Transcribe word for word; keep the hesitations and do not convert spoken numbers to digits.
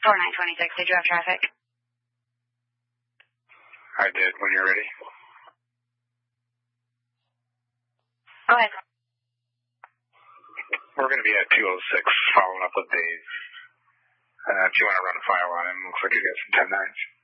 four nine twenty-six, did you have traffic? I did, when you're ready. Go ahead. We're going to be at two oh six following up with Dave. Uh, if you want to run a file on him, looks like he's got some ten nines.